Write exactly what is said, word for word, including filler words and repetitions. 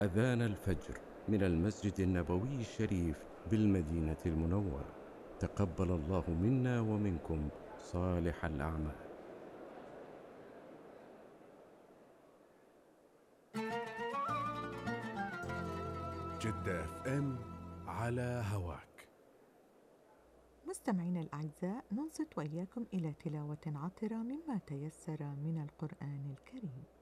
أذان الفجر من المسجد النبوي الشريف بالمدينة المنورة. تقبل الله منا ومنكم صالح الأعمال. جدة اف ام على هواك. مستمعينا الأعزاء، ننصت وإياكم إلى تلاوة عطرة مما تيسر من القرآن الكريم.